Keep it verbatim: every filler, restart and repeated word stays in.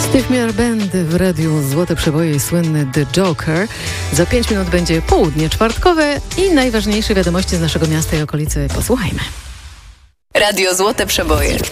Steve Miller Band w radiu Złote Przeboje i słynny The Joker. Za pięć minut będzie południe czwartkowe i najważniejsze wiadomości z naszego miasta i okolicy posłuchajmy. Radio Złote Przeboje.